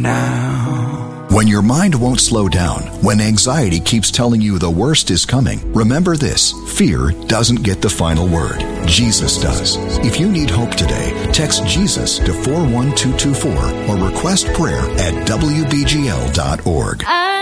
now. When your mind won't slow down, when anxiety keeps telling you the worst is coming, remember this: fear doesn't get the final word. Jesus does. If you need hope today, text Jesus to 41224 or request prayer at WBGL.org.